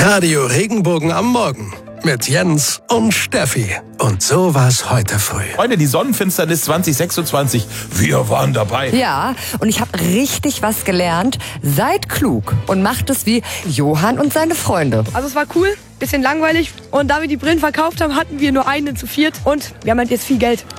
Radio Regenbogen am Morgen mit Jens und Steffi. Und so war's heute früh. Freunde, die Sonnenfinsternis 2026, wir waren dabei. Ja, und ich habe richtig was gelernt. Seid klug und macht es wie Johann und seine Freunde. Also es war cool, bisschen langweilig. Und da wir die Brillen verkauft haben, hatten wir nur eine zu viert. Und wir haben halt jetzt viel Geld.